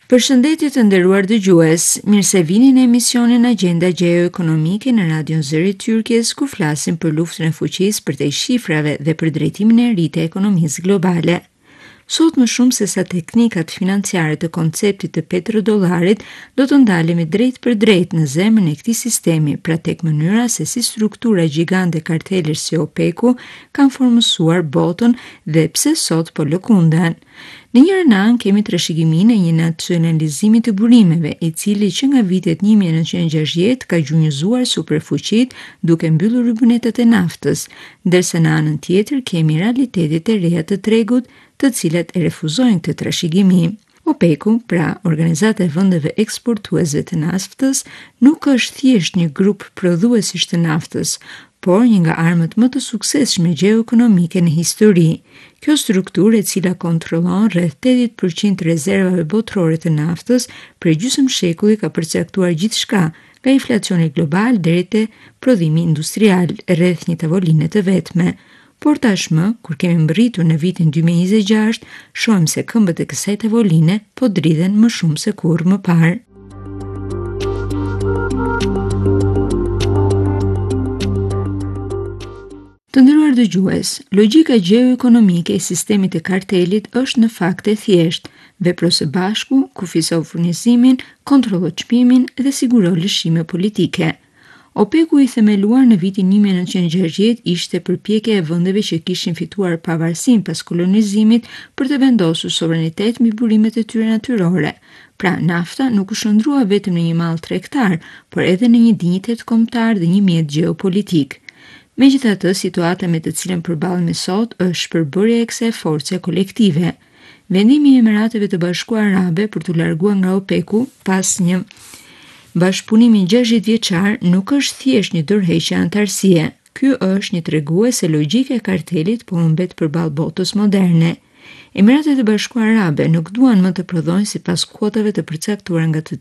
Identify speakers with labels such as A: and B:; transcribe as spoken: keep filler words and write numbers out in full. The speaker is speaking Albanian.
A: Përshëndetje të nderuar dëgjues, mirë se vini në emisionin Agenda Gjeoekonomike në Radion Zëri Tyrkjes, ku flasim për luftën e fuqisë përtej shifrave dhe për drejtimin e ri të ekonomisë globale. Sot më shumë se sa teknikat financiare të konceptit të petrodollarit, do të ndalemi drejt për drejt në zemrën e këtij sistemi, pra tek mënyra se si struktura gjigante kartelesh si OPEC-u kanë formësuar botën dhe pse sot po lëkunden. Në njërin anë kemi trashëgiminë e një nacionalizimi të burimeve, i cili që nga vitet një mijë e nëntëqind e gjashtëdhjetë ka gjunjëzuar superfuqitë duke mbyllur rubinetat e naftës, ndërsa në anën tjetër kemi realitetet e reja të tregut, të cilat e refuzojnë këtë trashëgimi. OPEC-u, pra Organizata e Vendeve Eksportuese të Naftës, nuk është thjesht një grup prodhuesish të naftës, por një nga armët më të suksesshme gjeoekonomike në histori. Kjo strukturë, e cila kontrollon rreth tetëdhjetë përqind të rezervave botërore të naftës, për gjysmë shekulli ka përcaktuar gjithçka, nga inflacioni global deri te prodhimi industrial, rreth një tavolinë të vetme. Por tashmë, kur kemi mbërritur në vitin dy mijë e njëzet e gjashtë, shohim se këmbët e kësaj tavoline po dridhen më shumë se kurrë më parë. Të nderuar dëgjues, logjika gjeoekonomike e sistemit të kartelit është në fakt e thjeshtë: vepro së bashku, kufizo furnizimin, kontrollo çmimin dhe siguro lëshime politike. OPEC-u i themeluar në vitin një mijë e nëntëqind e gjashtëdhjetë ishte përpjekja e vendeve që kishin fituar pavarësinë pas kolonizimit për të vendosur sovranitet mbi burimet e tyre natyrore. Pra, nafta nuk u shndrua vetëm në një mall tregtar, por edhe në një dinjitet kombëtar dhe një mjet gjeopolitik. Megjithatë, situata me të cilën përballemi sot është shpërbërja e kësaj force kolektive. Vendimi i Emirateve të Bashkuara Arabe për t'u larguar nga OPEC-u pas një bashkëpunimi gjashtëdhjetë vjeçar nuk është thjesht një dorëheqje antarësie. Ky është një tregues se logjika e kartelit po humbet përballë botës moderne. Emiratet e Bashkuara Arabe nuk duan më të prodhojnë sipas kuotave të përcaktuara nga të